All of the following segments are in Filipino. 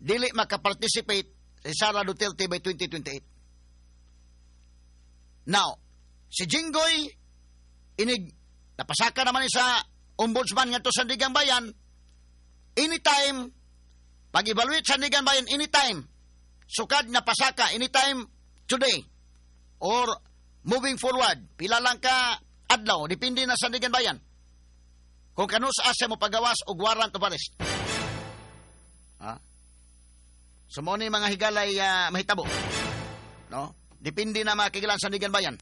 dili makaparticipate si Sara Duterte by 2028. Now, si Jinggoy napasaka naman sa ombudsman ngadto sa Sandigan Bayan. Anytime pag-evaluate sa Sandigan Bayan, anytime sukad na pasaka, anytime today or moving forward, pila lang ka adlaw, depende na sa Sandigan Bayan kung kano sa asa mo pagawas og warrant of arrest. So mo ni mga higalay mahitabo, no? Depende na makigilan sa Sandigan Bayan.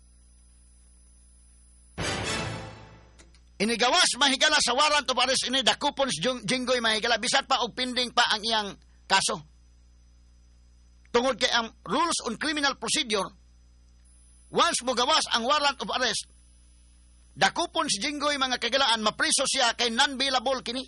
Inigawas mahigala sa warrant of arrest ini dakupon si Jinggoy mahigala bisat pa og pending pa ang iyang kaso. Tungod kay ang rules on criminal procedure, once mo gawas ang warrant of arrest, dakupon si Jinggoy mga kagilaan, mapriso siya kay non-bailable kini.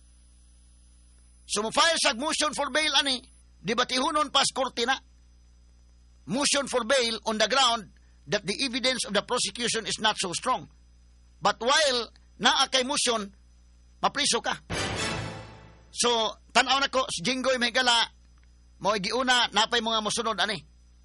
So mo file sa motion for bail ani, debatihunon pas korte na. Motion for bail on the ground that the evidence of the prosecution is not so strong. But while naa kay motion, mapriso ka. So, tanaw na ko, si Jinggoy mahigala, mo giuna, napay mga musunod, ani.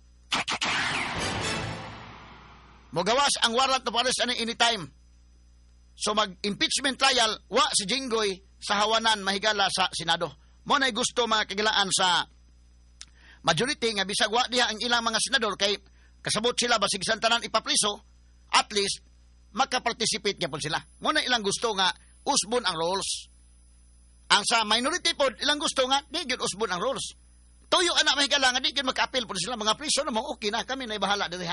Mogawas ang warrant of arrest, ani, anytime. So, mag-impeachment trial, wa si Jinggoy sa hawanan mahigala sa Senado. Mo na'y gusto mga kagilaan sa majority, nga bisag wa diha ang ilang mga senador, kay kasabot sila, basig santanan ipapriso, at least, makaparticipate niya po sila. Muna ilang gusto nga, usbon ang rules. Ang sa minority po, ilang gusto nga, di yun usbon ang rules. Tuyo anak mahigala nga, di yun maka-appeal po sila. Mga priso na mo, okay na, kami na ibahala dito, ha?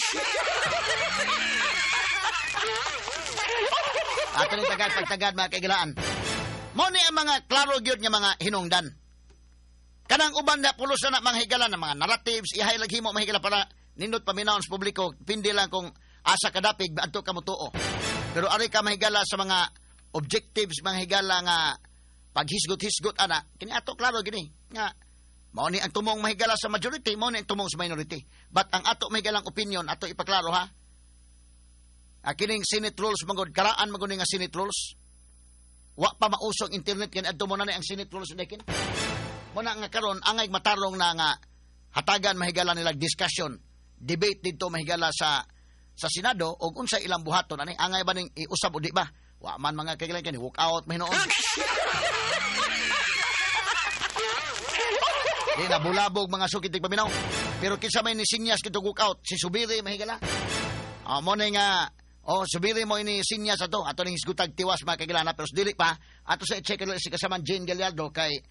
Ato ni pagtagad mga kaigalaan. Muna ang mga klaro gyud nga mga hinungdan. Kanang uban na pulos na mga higala na mga narratives, ihay lagi mo mahigala para nindot paminaon sa publiko, pindi lang kung asa kadapig adto ka mo tuo. Pero ari ka mahigala sa mga objectives, mga higala nga paghisgot-hisgot ana, kini ato klaro gini nga mao ni ang tumong mahigala sa majority, mao ni ang tumong sa minority. But ang ato mahigalang opinion ato ipaklaro ha. Kining Senate rules magod karaan magud nga Senate rules. Wa pa mausog internet kani adto mo na ang Senate rules dekin. Mo na nga karon angay matarong na nga hatagan mahigala nila discussion, debate dito mahigala sa Senado og unsay ilang buhaton ani angay ba ning iusab o di ba? Wa man mga kailan kani walk out mahinoon. Di na bulabog mga sukit paminaw. Pero kinsa may ni sinyas kitog walk out si Subiri mahigala. Mo na nga Subiri mo ini sinyas ato ning isgutag tiwas mga kailan pero dili pa ato sa i-check si kasaman Jane Gallardo kay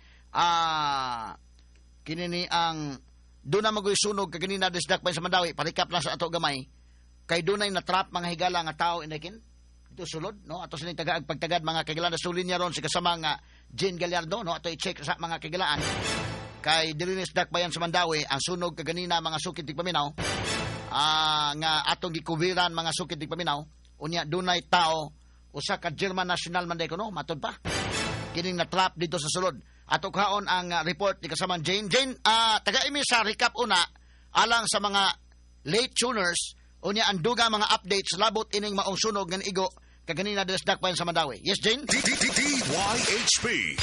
kinini ang doon na mag-sunog kaganina disdak pa sa Mandawi parikap na sa ato gamay. Kay dunay na-trap mga higala nga tao inakin ito sulod no ato sining tagaag pagtagad mga kagilaan sulin niya ron si kasama nga Jane Gallardo no ato i-check sa mga kagilaan kay dilinis dak bayan sa Mandawi ang sunog kaganina mga sukit tigpaminaw nga atong gikubiran mga sukit tigpaminaw unya dunay tao usa ka German national man day kuno matod pa kining na-trap dito sa sulod ato kaon ang report ni kasama Jane taga-imi sa recap una alang sa mga late tuners unya ang duga mga updates labot ining maong sunog nga igo kaganina desdak pa sa Mandawi. Yes, Jane? DYHP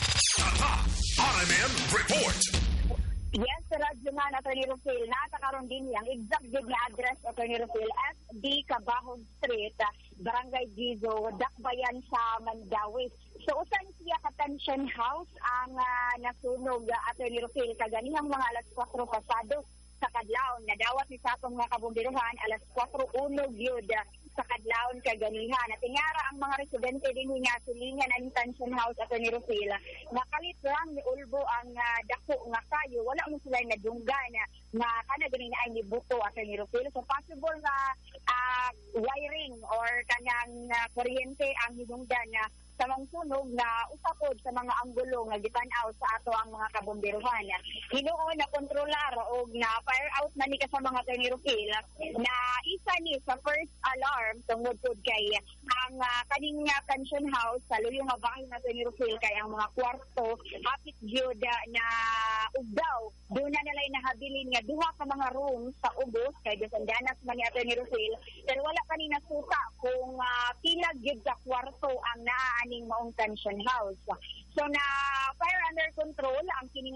RMN Report. Yes, Sir Radyoman, Atty. Rufil, natakaroon din yang exact din na address, Atty. Rufil, FD Cabahog Street, Barangay Gizo, Dakbayan sa Mandawi. So, usan siya ka-pension house ang nasunog, Atty. Rufil, kaganihang mga alas 4 pasado sa kadlawon. Nadawat ni sa atong mga kabumbiruhan, alas 4:01 yun sa kadlawon kaganihan. At tingara ang mga residente din nga silingan ang pension house at ni Rufila. Nakalit lang ni Ulbo ang dako nga kayo. Wala mo sila nadunggan na kana ganing na ay ni Buto at ni Rufila. So possible nga wiring or kanang kuryente ang hidungdan na sa mga sunog na usapod sa mga anggulo nga gitanaw sa ato ang mga kabomberuhan. Hinuon na kontrolar o na fire out na ni ka sa mga Rufil na isa ni sa first alarm tungod pod kay ang kaning pension house sa luyo nga bahay na Rufil kay ang mga kwarto hapit gyud na ugdaw doon na nalay nahabilin nga duha ka mga rooms sa ubos kay bisandanas man ni Rufil pero wala kanina suka kung pila gyud ka kwarto ang naaning maong pension house. So na fire under control ang kining